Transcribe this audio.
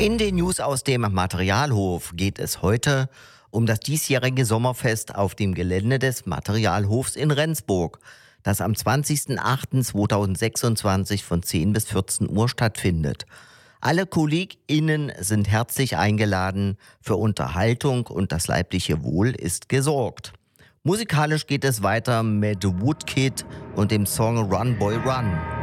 In den News aus dem Materialhof geht es heute um das diesjährige Sommerfest auf dem Gelände des Materialhofs in Rendsburg, das am 20.08.2026 von 10 bis 14 Uhr stattfindet. Alle KollegInnen sind herzlich eingeladen, für Unterhaltung und das leibliche Wohl ist gesorgt. Musikalisch geht es weiter mit Woodkid und dem Song Run Boy Run.